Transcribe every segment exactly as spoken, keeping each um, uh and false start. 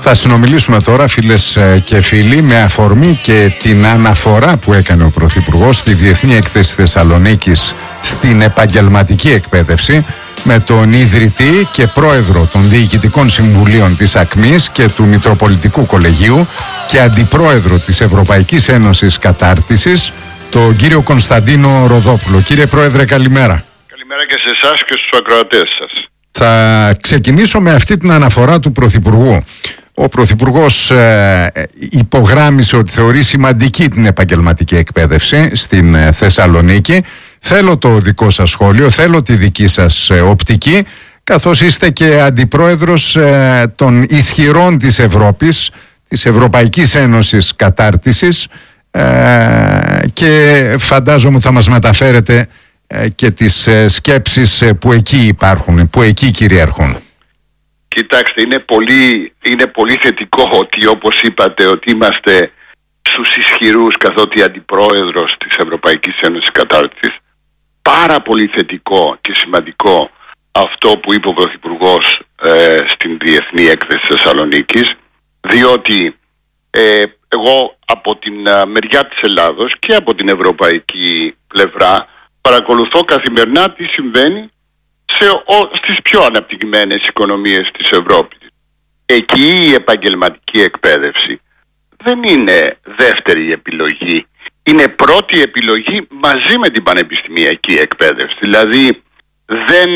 Θα συνομιλήσουμε τώρα, φίλες και φίλοι, με αφορμή και την αναφορά που έκανε ο Πρωθυπουργός στη Διεθνή Έκθεση Θεσσαλονίκης στην επαγγελματική εκπαίδευση, με τον ιδρυτή και πρόεδρο των Διοικητικών Συμβουλίων της ΑΚΜΗΣ και του Μητροπολιτικού Κολεγίου και αντιπρόεδρο της Ευρωπαϊκής Ένωσης Κατάρτισης, τον κύριο Κωνσταντίνο Ροδόπουλο. Κύριε Πρόεδρε, καλημέρα. Καλημέρα και σε εσάς και στους ακροατές σας. Θα ξεκινήσω με αυτή την αναφορά του Πρωθυπουργού. Ο Πρωθυπουργός ε, υπογράμμισε ότι θεωρεί σημαντική την επαγγελματική εκπαίδευση στην ε, Θεσσαλονίκη. Θέλω το δικό σας σχόλιο, θέλω τη δική σας ε, οπτική, καθώς είστε και αντιπρόεδρος ε, των ισχυρών της Ευρώπης, της Ευρωπαϊκής Ένωσης Κατάρτισης, ε, και φαντάζομαι θα μας μεταφέρετε ε, και τις ε, σκέψεις ε, που εκεί υπάρχουν, που εκεί κυριαρχούν. Κοιτάξτε, είναι πολύ, είναι πολύ θετικό ότι, όπως είπατε, ότι είμαστε στους ισχυρούς καθότι αντιπρόεδρος της Ευρωπαϊκής Ένωσης Κατάρτισης. Πάρα πολύ θετικό και σημαντικό αυτό που είπε ο Πρωθυπουργός ε, στην Διεθνή Έκθεση Θεσσαλονίκης, διότι ε, εγώ από την ε, μεριά της Ελλάδος και από την ευρωπαϊκή πλευρά παρακολουθώ καθημερινά τι συμβαίνει σε, ο, στις πιο αναπτυγμένες οικονομίες της Ευρώπης. Εκεί η επαγγελματική εκπαίδευση δεν είναι δεύτερη επιλογή, είναι πρώτη επιλογή μαζί με την πανεπιστημιακή εκπαίδευση. Δηλαδή δεν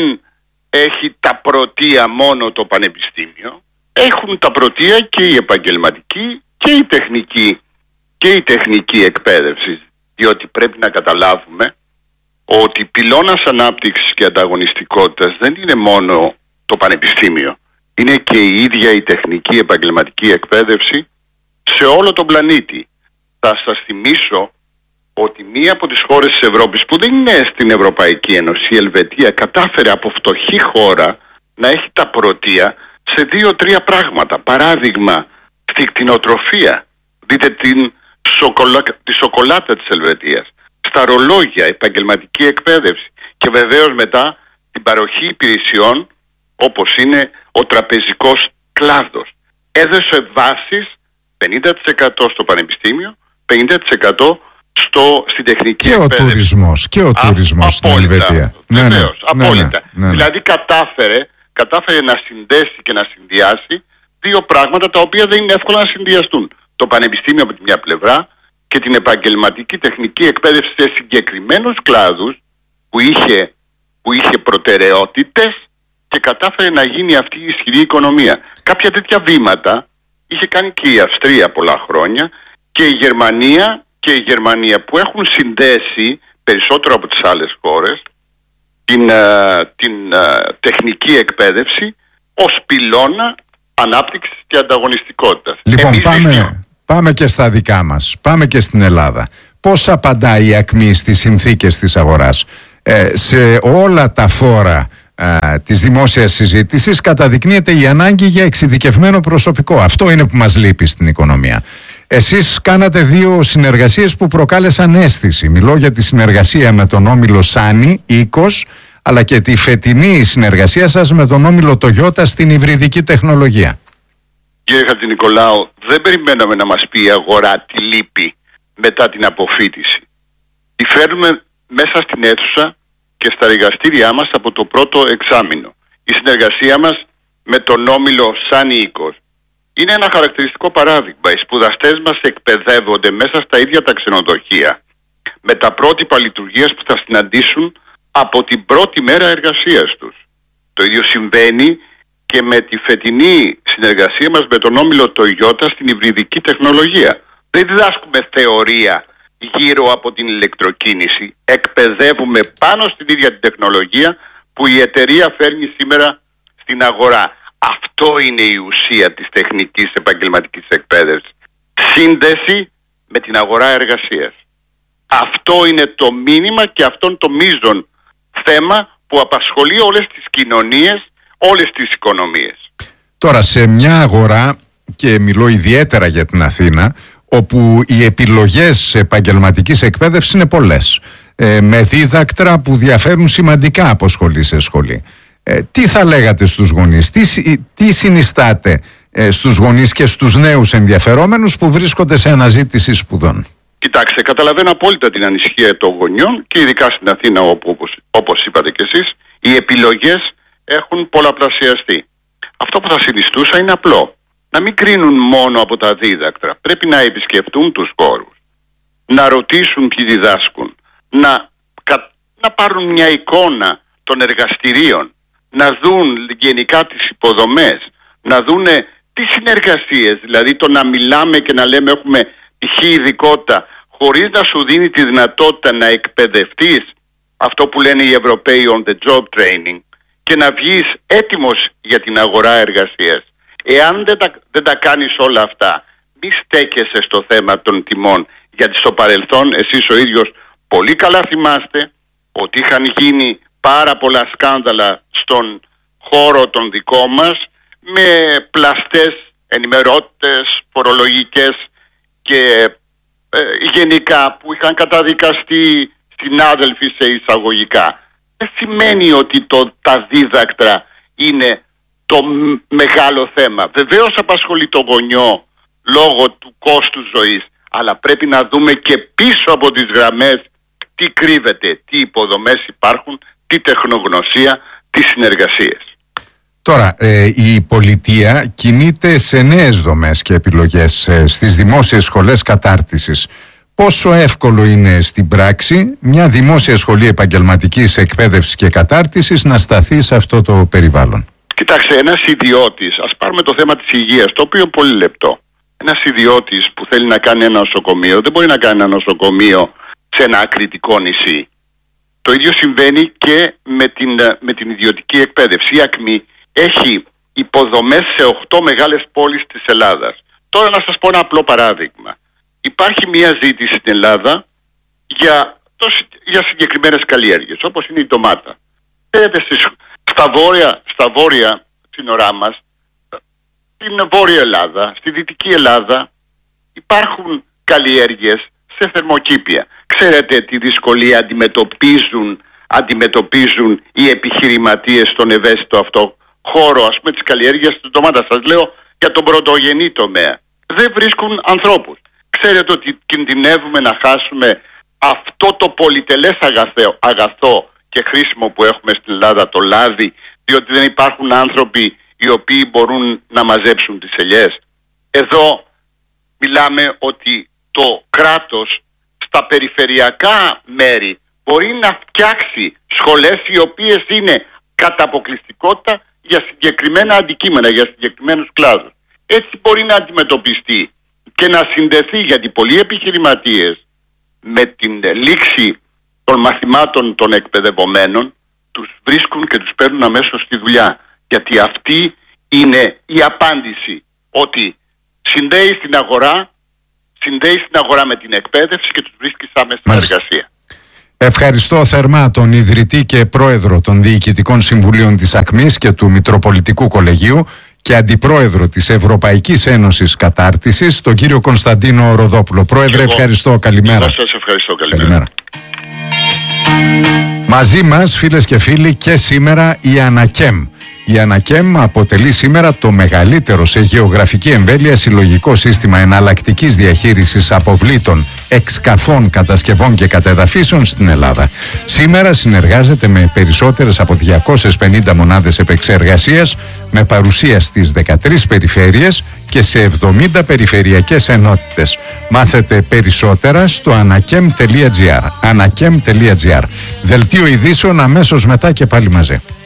έχει τα πρωτεία μόνο το πανεπιστήμιο, έχουν τα πρωτεία και η επαγγελματική και η τεχνική και η τεχνική εκπαίδευση, διότι πρέπει να καταλάβουμε ότι πυλώνας ανάπτυξης και ανταγωνιστικότητας δεν είναι μόνο το πανεπιστήμιο. Είναι και η ίδια η τεχνική επαγγελματική εκπαίδευση σε όλο τον πλανήτη. Θα σας θυμίσω ότι μία από τις χώρες της Ευρώπης που δεν είναι στην Ευρωπαϊκή Ένωση, η Ελβετία, κατάφερε από φτωχή χώρα να έχει τα πρωτεία σε δύο-τρία πράγματα. Παράδειγμα, στη κτηνοτροφία. Δείτε την σοκολα... τη σοκολάτα της Ελβετίας. Στα ρολόγια, επαγγελματική εκπαίδευση και βεβαίως μετά την παροχή υπηρεσιών όπως είναι ο τραπεζικός κλάδος. Έδωσε βάσεις πενήντα τοις εκατό στο πανεπιστήμιο, πενήντα τοις εκατό στο, στην τεχνική και εκπαίδευση. Ο τουρισμός, και ο τουρισμός στην Ελβετία. Βεβαίως, ναι, απόλυτα. Ναι, ναι, ναι. Δηλαδή κατάφερε, κατάφερε να συνδέσει και να συνδυάσει δύο πράγματα τα οποία δεν είναι εύκολα να συνδυαστούν. Το πανεπιστήμιο από τη μια πλευρά και την επαγγελματική τεχνική εκπαίδευση σε συγκεκριμένους κλάδους που είχε, που είχε προτεραιότητες και κατάφερε να γίνει αυτή η ισχυρή οικονομία. Κάποια τέτοια βήματα είχε κάνει και η Αυστρία πολλά χρόνια και η Γερμανία και η Γερμανία που έχουν συνδέσει περισσότερο από τις άλλες χώρες την, την τεχνική εκπαίδευση ως πυλώνα ανάπτυξης και ανταγωνιστικότητας. Λοιπόν, Εμείς πάμε... δείχνουμε. Πάμε και στα δικά μας. Πάμε και στην Ελλάδα. Πώς απαντάει η ΑΚΜΗ στις συνθήκες της αγοράς? Ε, σε όλα τα φόρα ε, της δημόσιας συζήτησης καταδεικνύεται η ανάγκη για εξειδικευμένο προσωπικό. Αυτό είναι που μας λείπει στην οικονομία. Εσείς κάνατε δύο συνεργασίες που προκάλεσαν αίσθηση. Μιλώ για τη συνεργασία με τον όμιλο Σάνι, Οίκος, αλλά και τη φετινή συνεργασία σας με τον όμιλο Toyota στην υβριδική τεχνολογία. Κύριε Χατζηνικολάου, δεν περιμέναμε να μας πει η αγορά τι λείπει μετά την αποφοίτηση. Τη φέρνουμε μέσα στην αίθουσα και στα εργαστήριά μας από το πρώτο εξάμηνο. Η συνεργασία μας με τον όμιλο Σάνι Οίκος είναι ένα χαρακτηριστικό παράδειγμα. Οι σπουδαστές μας εκπαιδεύονται μέσα στα ίδια τα ξενοδοχεία με τα πρότυπα λειτουργίας που θα συναντήσουν από την πρώτη μέρα εργασίας τους. Το ίδιο συμβαίνει και με τη φετινή συνεργασία μας με τον όμιλο Toyota στην υβριδική τεχνολογία. Δεν διδάσκουμε θεωρία γύρω από την ηλεκτροκίνηση. Εκπαιδεύουμε πάνω στην ίδια την τεχνολογία που η εταιρεία φέρνει σήμερα στην αγορά. Αυτό είναι η ουσία της τεχνικής επαγγελματικής εκπαίδευσης. Σύνδεση με την αγορά εργασίας. Αυτό είναι το μήνυμα και αυτό είναι το μείζον θέμα που απασχολεί όλες τις κοινωνίες, όλες τις οικονομίες. Τώρα, σε μια αγορά, και μιλώ ιδιαίτερα για την Αθήνα, όπου οι επιλογές επαγγελματικής εκπαίδευσης είναι πολλές, ε, με δίδακτρα που διαφέρουν σημαντικά από σχολή σε σχολή. Ε, τι θα λέγατε στους γονείς, τι, τι συνιστάτε ε, στους γονείς και στους νέους ενδιαφερόμενους που βρίσκονται σε αναζήτηση σπουδών? Κοιτάξτε, καταλαβαίνω απόλυτα την ανησυχία των γονιών και ειδικά στην Αθήνα, όπου όπως, όπως είπατε κι εσείς, οι επιλογές έχουν πολλαπλασιαστεί. Αυτό που θα συνιστούσα είναι απλό. Να μην κρίνουν μόνο από τα δίδακτρα. Πρέπει να επισκεφτούν τους χώρους, να ρωτήσουν ποιοι διδάσκουν, να, να πάρουν μια εικόνα των εργαστηρίων, να δουν γενικά τις υποδομές, να δουν τις συνεργασίες, δηλαδή το να μιλάμε και να λέμε έχουμε π.χ. ειδικότητα, χωρίς να σου δίνει τη δυνατότητα να εκπαιδευτείς, αυτό που λένε οι Ευρωπαίοι on the job training, και να βγεις έτοιμος για την αγορά εργασίας. Εάν δεν τα, δεν τα κάνεις όλα αυτά, μη στέκεσαι στο θέμα των τιμών, γιατί στο παρελθόν εσείς ο ίδιος πολύ καλά θυμάστε ότι είχαν γίνει πάρα πολλά σκάνδαλα στον χώρο των δικό μας με πλαστές ενημερώτες, φορολογικές και ε, γενικά που είχαν καταδικαστεί συνάδελφοι σε εισαγωγικά. Δεν σημαίνει ότι το, τα δίδακτρα είναι το μεγάλο θέμα. Βεβαίως απασχολεί το γονιό λόγω του κόστους ζωής, αλλά πρέπει να δούμε και πίσω από τις γραμμές τι κρύβεται, τι υποδομές υπάρχουν, τι τεχνογνωσία, τι συνεργασίες. Τώρα, ε, η πολιτεία κινείται σε νέες δομές και επιλογές ε, στις δημόσιες σχολές κατάρτισης. Πόσο εύκολο είναι στην πράξη μια δημόσια σχολή επαγγελματικής εκπαίδευσης και κατάρτισης να σταθεί σε αυτό το περιβάλλον? Κοιτάξτε, ένας ιδιώτης, ας πάρουμε το θέμα της υγείας, το οποίο είναι πολύ λεπτό. Ένας ιδιώτης που θέλει να κάνει ένα νοσοκομείο δεν μπορεί να κάνει ένα νοσοκομείο σε ένα ακριτικό νησί. Το ίδιο συμβαίνει και με την, με την ιδιωτική εκπαίδευση. Η ΑΚΜΗ έχει υποδομές σε οκτώ μεγάλες πόλεις της Ελλάδας. Τώρα να σας πω ένα απλό παράδειγμα. Υπάρχει μια ζήτηση στην Ελλάδα για, το, για συγκεκριμένες καλλιέργειες, όπως είναι η ντομάτα. Ξέρετε, στα βόρεια, στα βόρεια σύνορά μας, στην Βόρεια Ελλάδα, στη Δυτική Ελλάδα, υπάρχουν καλλιέργειες σε θερμοκήπια. Ξέρετε τι δυσκολία αντιμετωπίζουν, αντιμετωπίζουν οι επιχειρηματίες στον ευαίσθητο αυτό χώρο, ας πούμε, της καλλιέργειας της ντομάτας. Σας λέω για τον πρωτογενή τομέα. Δεν βρίσκουν ανθρώπους. Ξέρετε ότι κινδυνεύουμε να χάσουμε αυτό το πολυτελές αγαθό, αγαθό και χρήσιμο που έχουμε στην Ελλάδα, το λάδι, διότι δεν υπάρχουν άνθρωποι οι οποίοι μπορούν να μαζέψουν τις ελιές. Εδώ μιλάμε ότι το κράτος στα περιφερειακά μέρη μπορεί να φτιάξει σχολές οι οποίες είναι κατά αποκλειστικότητα για συγκεκριμένα αντικείμενα, για συγκεκριμένους κλάδους. Έτσι μπορεί να αντιμετωπιστεί και να συνδεθεί, γιατί πολλοί επιχειρηματίες με την λήξη των μαθημάτων των εκπαιδευομένων τους βρίσκουν και τους παίρνουν αμέσως στη δουλειά. Γιατί αυτή είναι η απάντηση, ότι συνδέει στην αγορά, συνδέει στην αγορά με την εκπαίδευση και τους βρίσκει άμεσα στην εργασία. Ευχαριστώ θερμά τον ιδρυτή και πρόεδρο των Διοικητικών Συμβουλίων της ΑΚΜΗς και του Μητροπολιτικού Κολεγίου και αντιπρόεδρο της Ευρωπαϊκής Ένωσης Κατάρτισης, τον κύριο Κωνσταντίνο Ροδόπουλο. Πρόεδρε, ευχαριστώ. Καλημέρα. Εγώ σας ευχαριστώ. Καλημέρα. Καλημέρα. Μαζί μας, φίλες και φίλοι, και σήμερα η Ανακέμ. Η Ανακέμ αποτελεί σήμερα το μεγαλύτερο σε γεωγραφική εμβέλεια συλλογικό σύστημα εναλλακτικής διαχείρισης αποβλήτων, εξκαφών, κατασκευών και κατεδαφίσεων στην Ελλάδα. Σήμερα συνεργάζεται με περισσότερες από διακόσιες πενήντα μονάδες επεξεργασίας, με παρουσία στις δεκατρείς περιφέρειες και σε εβδομήντα περιφερειακές ενότητες. Μάθετε περισσότερα στο anakem τελεία gr. anakem τελεία gr. Δελτίο ειδήσεων αμέσως μετά και πάλι μαζί.